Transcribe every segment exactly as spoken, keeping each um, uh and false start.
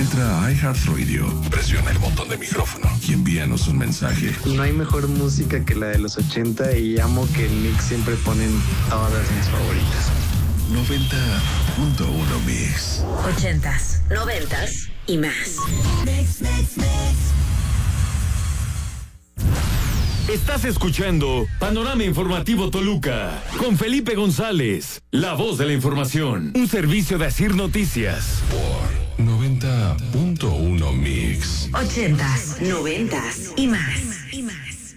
Entra a iHeartRadio, presiona el botón de micrófono y envíanos un mensaje. No hay mejor música que la de los ochenta y amo que en Mix siempre ponen todas mis favoritas. noventa punto uno Mix. Ochentas, noventas y más. Mix, mix, mix. Estás escuchando Panorama Informativo Toluca con Felipe González, la voz de la información, un servicio de Asir Noticias. Por noventa punto uno Mix. Ochentas, noventas y más. Y más.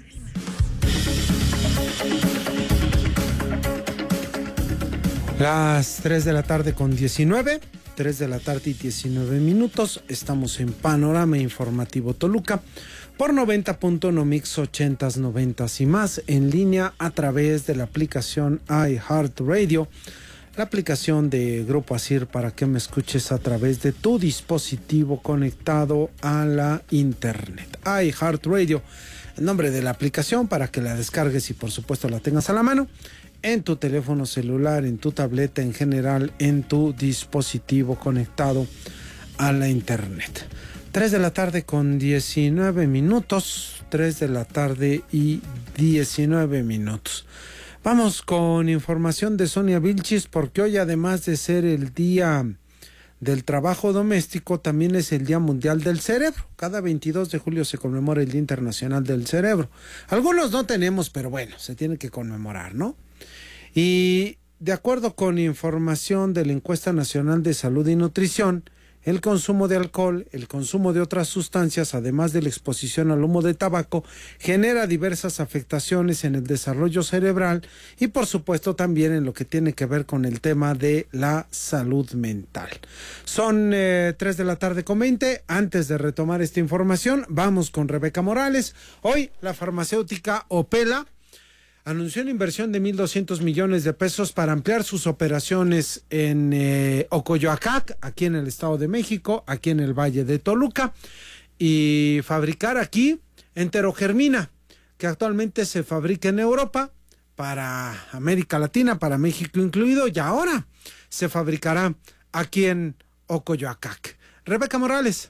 Las tres de la tarde con diecinueve, tres de la tarde y diecinueve minutos. Estamos en Panorama Informativo Toluca por noventa punto uno Mix, ochentas, noventas y más, en línea a través de la aplicación iHeartRadio, la aplicación de Grupo Asir para que me escuches a través de tu dispositivo conectado a la internet. iHeartRadio, el nombre de la aplicación para que la descargues y por supuesto la tengas a la mano en tu teléfono celular, en tu tableta, en general, en tu dispositivo conectado a la internet. tres de la tarde con diecinueve minutos, tres de la tarde y diecinueve minutos. Vamos con información de Sonia Vilchis, porque hoy, además de ser el Día del Trabajo Doméstico, también es el Día Mundial del Cerebro. Cada veintidós de julio se conmemora el Día Internacional del Cerebro. Algunos no tenemos, pero bueno, se tiene que conmemorar, ¿no? Y de acuerdo con información de la Encuesta Nacional de Salud y Nutrición, el consumo de alcohol, el consumo de otras sustancias, además de la exposición al humo de tabaco, genera diversas afectaciones en el desarrollo cerebral y por supuesto también en lo que tiene que ver con el tema de la salud mental. Son eh, tres de la tarde con veinte. Antes de retomar esta información, vamos con Rebeca Morales. Hoy la farmacéutica Opela anunció una inversión de mil doscientos millones de pesos para ampliar sus operaciones en eh, Ocoyoacac, aquí en el Estado de México, aquí en el Valle de Toluca, y fabricar aquí enterogermina, que actualmente se fabrica en Europa, para América Latina, para México incluido, y ahora se fabricará aquí en Ocoyoacac. Rebeca Morales.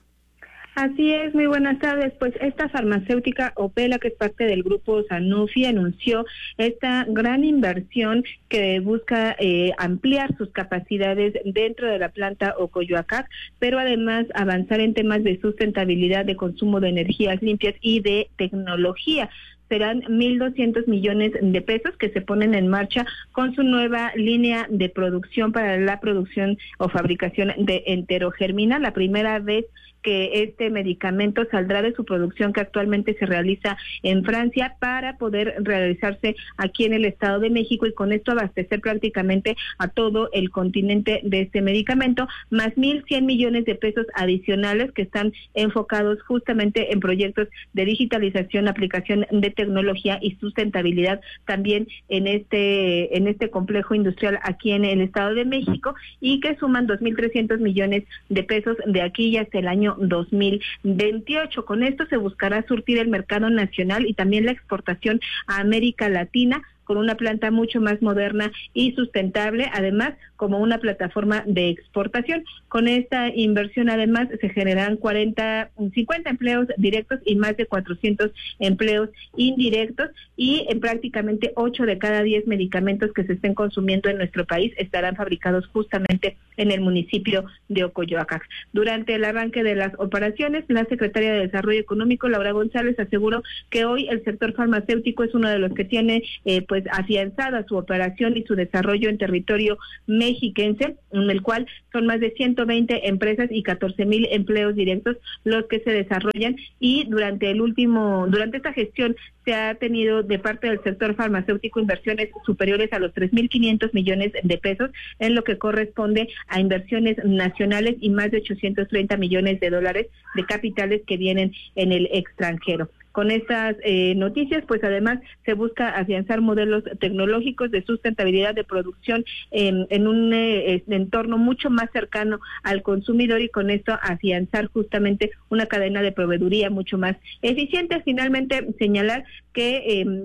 Así es, muy buenas tardes. Pues esta farmacéutica Opela, que es parte del grupo Sanofi, anunció esta gran inversión que busca eh, ampliar sus capacidades dentro de la planta Ocoyoacac, pero además avanzar en temas de sustentabilidad, de consumo de energías limpias y de tecnología. Serán mil doscientos millones de pesos que se ponen en marcha con su nueva línea de producción para la producción o fabricación de enterogermina, la primera vez que este medicamento saldrá de su producción, que actualmente se realiza en Francia, para poder realizarse aquí en el Estado de México y con esto abastecer prácticamente a todo el continente de este medicamento, más mil cien millones de pesos adicionales que están enfocados justamente en proyectos de digitalización, aplicación de tecnología y sustentabilidad también en este en este complejo industrial aquí en el Estado de México, y que suman dos mil trescientos millones de pesos de aquí y hasta el año dos mil veintiocho. Con esto se buscará surtir el mercado nacional y también la exportación a América Latina, con una planta mucho más moderna y sustentable, además como una plataforma de exportación. Con esta inversión además se generarán cuarenta, cincuenta empleos directos y más de cuatrocientos empleos indirectos, y en prácticamente ocho de cada diez medicamentos que se estén consumiendo en nuestro país estarán fabricados justamente en el municipio de Ocoyoacac. Durante el arranque de las operaciones, la secretaria de Desarrollo Económico, Laura González, aseguró que hoy el sector farmacéutico es uno de los que tiene eh, pues afianzada su operación y su desarrollo en territorio mexiquense, en el cual son más de ciento veinte empresas y catorce mil empleos directos los que se desarrollan, y durante el último, durante esta gestión se ha tenido de parte del sector farmacéutico inversiones superiores a los tres mil quinientos millones de pesos, en lo que corresponde a inversiones nacionales, y más de ochocientos treinta millones de dólares de capitales que vienen en el extranjero. Con estas eh, noticias, pues además se busca afianzar modelos tecnológicos de sustentabilidad de producción en, en un eh, entorno mucho más cercano al consumidor, y con esto afianzar justamente una cadena de proveeduría mucho más eficiente. Finalmente, señalar que eh,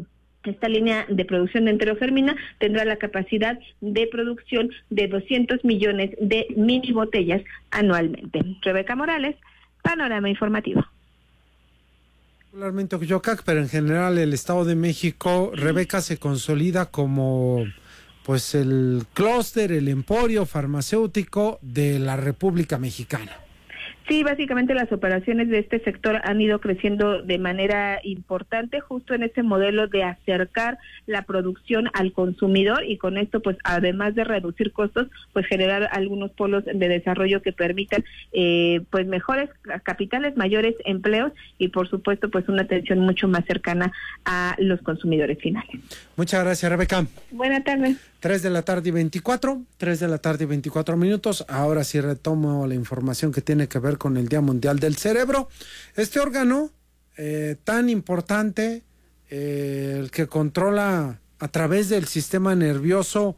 Esta línea de producción de enterofermina tendrá la capacidad de producción de doscientos millones de mini botellas anualmente. Rebeca Morales, Panorama Informativo. Particularmente Ocoyoacac, pero en general el Estado de México, Rebeca, se consolida como pues el clúster, el emporio farmacéutico de la República Mexicana. Sí, básicamente las operaciones de este sector han ido creciendo de manera importante justo en ese modelo de acercar la producción al consumidor y con esto pues además de reducir costos pues generar algunos polos de desarrollo que permitan eh, pues mejores capitales, mayores empleos y por supuesto pues una atención mucho más cercana a los consumidores finales. Muchas gracias, Rebeca. Buenas tardes. tres de la tarde y veinticuatro, tres de la tarde y veinticuatro minutos. Ahora sí retomo la información que tiene que ver con el Día Mundial del Cerebro. Este órgano eh, tan importante, eh, el que controla a través del sistema nervioso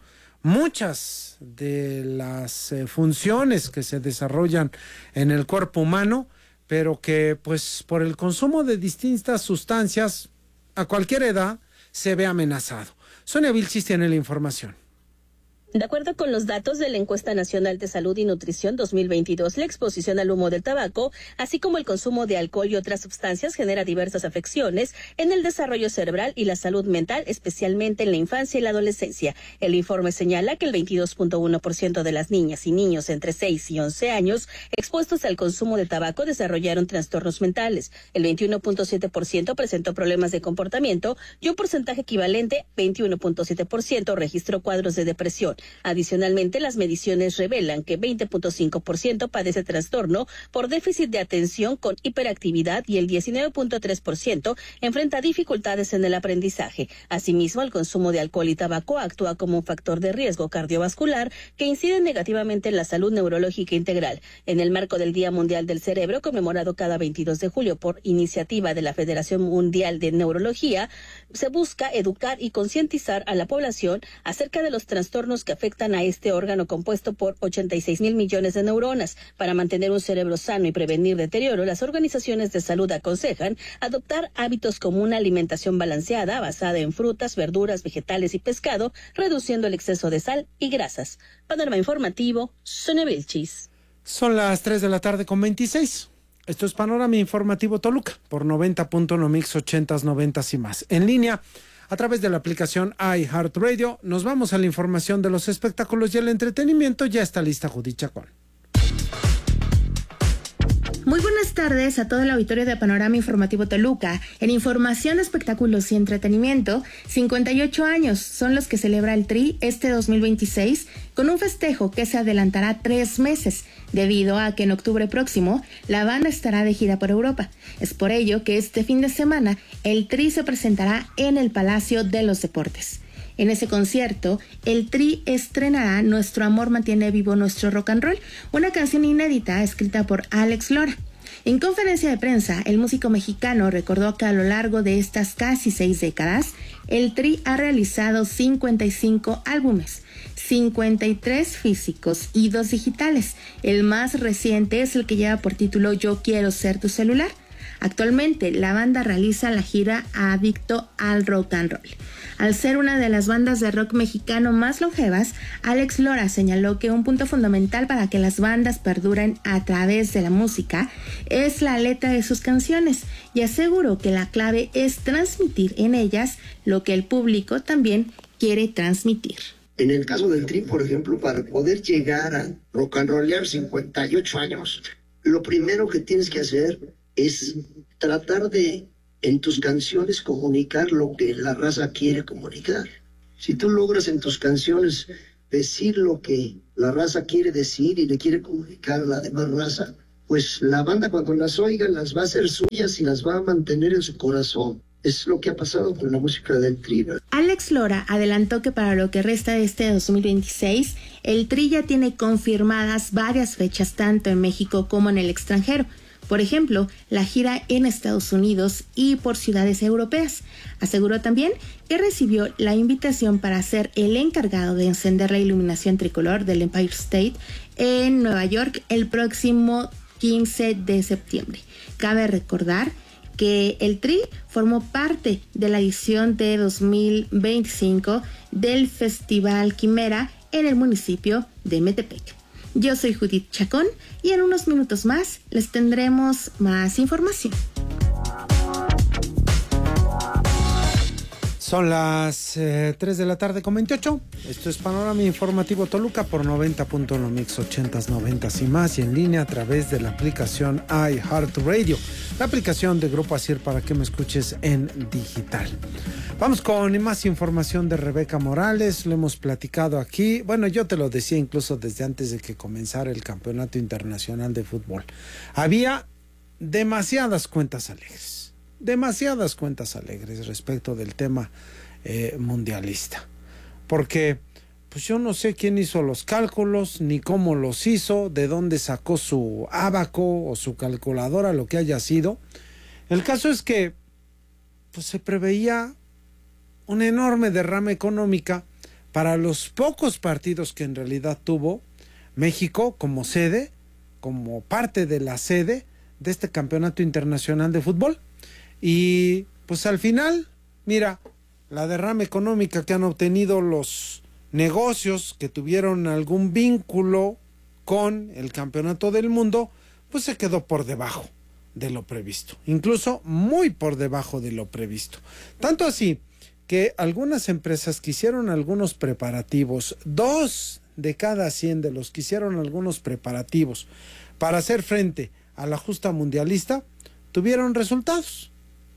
muchas de las eh, funciones que se desarrollan en el cuerpo humano, pero que pues por el consumo de distintas sustancias a cualquier edad se ve amenazado. Sonia Vilchis tiene la información. De acuerdo con los datos de la Encuesta Nacional de Salud y Nutrición dos mil veintidós, la exposición al humo del tabaco, así como el consumo de alcohol y otras sustancias, genera diversas afecciones en el desarrollo cerebral y la salud mental, especialmente en la infancia y la adolescencia. El informe señala que el veintidós punto uno por ciento de las niñas y niños entre seis y once años expuestos al consumo de tabaco desarrollaron trastornos mentales. El veintiuno punto siete por ciento presentó problemas de comportamiento y un porcentaje equivalente, veintiuno punto siete por ciento, registró cuadros de depresión. Adicionalmente, las mediciones revelan que veinte punto cinco por ciento padece trastorno por déficit de atención con hiperactividad y el diecinueve punto tres por ciento enfrenta dificultades en el aprendizaje. Asimismo, el consumo de alcohol y tabaco actúa como un factor de riesgo cardiovascular que incide negativamente en la salud neurológica integral. En el marco del Día Mundial del Cerebro, conmemorado cada veintidós de julio por iniciativa de la Federación Mundial de Neurología, se busca educar y concientizar a la población acerca de los trastornos que afectan a este órgano compuesto por ochenta y seis mil millones de neuronas. Para mantener un cerebro sano y prevenir deterioro, las organizaciones de salud aconsejan adoptar hábitos como una alimentación balanceada basada en frutas, verduras, vegetales y pescado, reduciendo el exceso de sal y grasas. Panorama Informativo, Sonia Vilchis. Son las tres de la tarde con veintiséis. Esto es Panorama Informativo Toluca por noventa punto uno Mix ochentas, noventas y más. En línea, a través de la aplicación iHeartRadio, nos vamos a la información de los espectáculos y el entretenimiento. Ya está lista Judith Chacón. Muy buenas tardes a todo el auditorio de Panorama Informativo Toluca. En información, espectáculos y entretenimiento, cincuenta y ocho años son los que celebra el Tri este dos mil veintiséis, con un festejo que se adelantará tres meses, debido a que en octubre próximo la banda estará de gira por Europa. Es por ello que este fin de semana el Tri se presentará en el Palacio de los Deportes. En ese concierto, el Tri estrenará Nuestro amor mantiene vivo nuestro rock and roll, una canción inédita escrita por Alex Lora. En conferencia de prensa, el músico mexicano recordó que a lo largo de estas casi seis décadas, el Tri ha realizado cincuenta y cinco álbumes, cincuenta y tres físicos y dos digitales. El más reciente es el que lleva por título Yo quiero ser tu celular. Actualmente, la banda realiza la gira Adicto al Rock and Roll. Al ser una de las bandas de rock mexicano más longevas, Alex Lora señaló que un punto fundamental para que las bandas perduren a través de la música es la letra de sus canciones, y aseguró que la clave es transmitir en ellas lo que el público también quiere transmitir. En el caso del Tri, por ejemplo, para poder llegar a rock and rollear cincuenta y ocho años, lo primero que tienes que hacer es tratar de, en tus canciones, comunicar lo que la raza quiere comunicar. Si tú logras en tus canciones decir lo que la raza quiere decir y le quiere comunicar a la demás raza, pues la banda cuando las oiga las va a hacer suyas y las va a mantener en su corazón. Es lo que ha pasado con la música del Tri. Alex Lora adelantó que para lo que resta de este dos mil veintiséis, el Tri ya tiene confirmadas varias fechas tanto en México como en el extranjero. Por ejemplo, la gira en Estados Unidos y por ciudades europeas. Aseguró también que recibió la invitación para ser el encargado de encender la iluminación tricolor del Empire State en Nueva York el próximo quince de septiembre. Cabe recordar que el Tri formó parte de la edición de dos mil veinticinco del Festival Quimera en el municipio de Metepec. Yo soy Judith Chacón y en unos minutos más les tendremos más información. Son las eh, tres de la tarde con veintiocho. Esto es Panorama Informativo Toluca por noventa punto uno Mix ochentas, noventas y más, y en línea a través de la aplicación iHeartRadio, la aplicación de Grupo Asir para que me escuches en digital. Vamos con más información de Rebeca Morales. Lo hemos platicado aquí. Bueno, yo te lo decía incluso desde antes de que comenzara el Campeonato Internacional de Fútbol. Había demasiadas cuentas alegres. demasiadas cuentas alegres respecto del tema eh, mundialista, porque pues yo no sé quién hizo los cálculos, ni cómo los hizo, de dónde sacó su ábaco o su calculadora, lo que haya sido. El caso es que pues se preveía una enorme derrama económica para los pocos partidos que en realidad tuvo México como sede, como parte de la sede de este Campeonato Internacional de Fútbol. Y pues al final, mira, la derrama económica que han obtenido los negocios que tuvieron algún vínculo con el Campeonato del Mundo, pues se quedó por debajo de lo previsto, incluso muy por debajo de lo previsto. Tanto así que algunas empresas que hicieron algunos preparativos, dos de cada cien de los que hicieron algunos preparativos para hacer frente a la justa mundialista, tuvieron resultados.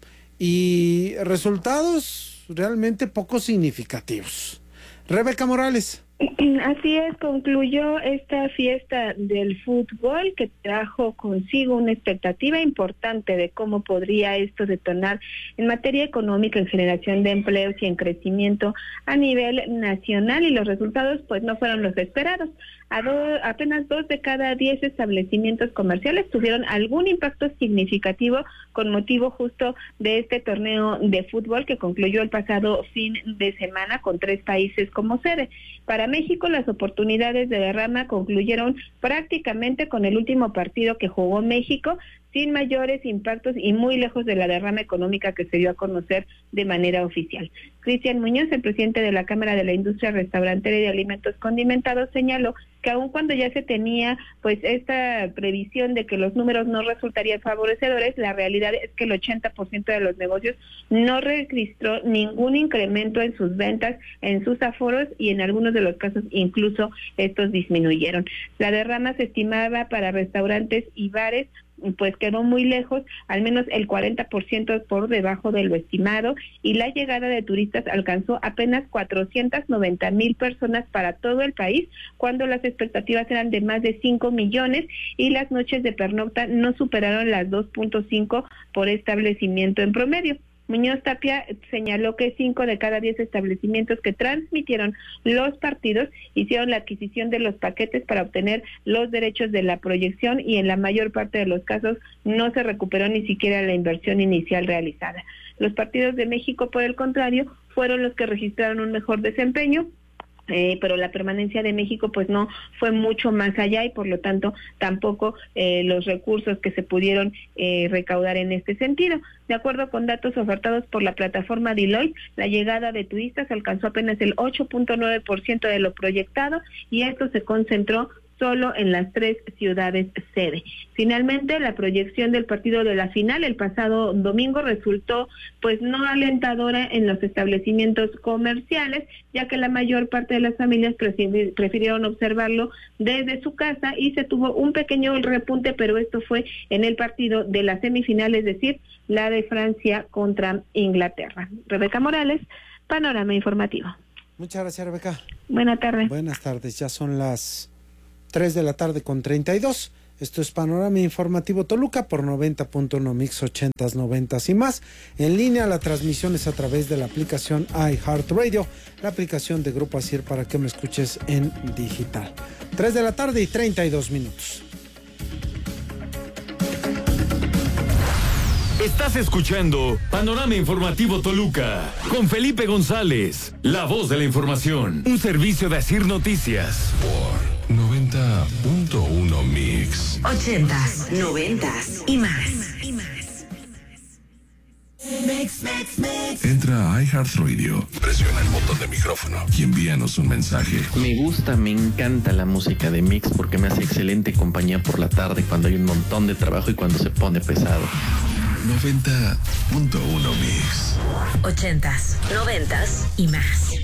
Y resultados realmente poco significativos. Rebeca Morales. Así es, concluyó esta fiesta del fútbol que trajo consigo una expectativa importante de cómo podría esto detonar en materia económica, en generación de empleos y en crecimiento a nivel nacional, y los resultados pues no fueron los esperados. A do, apenas dos de cada diez establecimientos comerciales tuvieron algún impacto significativo con motivo justo de este torneo de fútbol que concluyó el pasado fin de semana con tres países como sede. Para México, las oportunidades de derrama concluyeron prácticamente con el último partido que jugó México, sin mayores impactos y muy lejos de la derrama económica que se dio a conocer de manera oficial. Cristian Muñoz, el presidente de la Cámara de la Industria Restaurantera y de Alimentos Condimentados, señaló que aun cuando ya se tenía pues esta previsión de que los números no resultarían favorecedores, la realidad es que el ochenta por ciento de los negocios no registró ningún incremento en sus ventas, en sus aforos, y en algunos de los casos incluso estos disminuyeron. La derrama se estimaba para restaurantes y bares, pues quedó muy lejos, al menos el cuarenta por ciento por debajo de lo estimado, y la llegada de turistas alcanzó apenas cuatrocientas noventa mil personas para todo el país, cuando las expectativas eran de más de cinco millones, y las noches de pernocta no superaron las dos punto cinco por establecimiento en promedio. Muñoz Tapia señaló que cinco de cada diez establecimientos que transmitieron los partidos hicieron la adquisición de los paquetes para obtener los derechos de la proyección, y en la mayor parte de los casos no se recuperó ni siquiera la inversión inicial realizada. Los partidos de México, por el contrario, fueron los que registraron un mejor desempeño. Eh, pero la permanencia de México pues no fue mucho más allá, y por lo tanto tampoco eh, los recursos que se pudieron eh, recaudar en este sentido. De acuerdo con datos ofertados por la plataforma Deloitte, la llegada de turistas alcanzó apenas el ocho punto nueve por ciento de lo proyectado, y esto se concentró solo en las tres ciudades sede. Finalmente, la proyección del partido de la final el pasado domingo resultó pues no alentadora en los establecimientos comerciales, ya que la mayor parte de las familias prefirieron observarlo desde su casa, y se tuvo un pequeño repunte, pero esto fue en el partido de la semifinal, es decir, la de Francia contra Inglaterra. Rebeca Morales, Panorama Informativo. Muchas gracias, Rebeca. Buenas tardes. Buenas tardes, ya son las tres de la tarde con treinta y dos. Esto es Panorama Informativo Toluca por noventa punto uno Mix ochentas, noventas y más. En línea, la transmisión es a través de la aplicación iHeartRadio, la aplicación de Grupo Asir para que me escuches en digital. tres de la tarde y treinta y dos minutos. Estás escuchando Panorama Informativo Toluca con Felipe González, la voz de la información, un servicio de Asir Noticias. Por noventa punto uno Mix. Ochentas, noventas y más. Entra a iHeartRadio, presiona el botón de micrófono y envíanos un mensaje. Me gusta, me encanta la música de Mix porque me hace excelente compañía por la tarde cuando hay un montón de trabajo y cuando se pone pesado. noventa punto uno Mix. Ochentas, noventas y más.